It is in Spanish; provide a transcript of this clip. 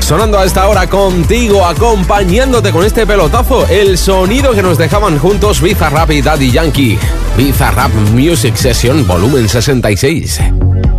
sonando a esta hora contigo, acompañándote con este pelotazo, el sonido que nos dejaban juntos Bizarrap y Daddy Yankee. Bizarrap Music Session volumen 66.